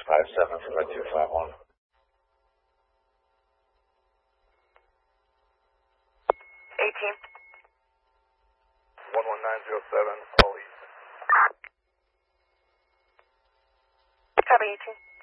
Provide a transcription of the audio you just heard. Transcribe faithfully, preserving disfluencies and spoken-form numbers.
five seven for red two five one. eighteen. one one nine zero seven, all east. Copy eighteen.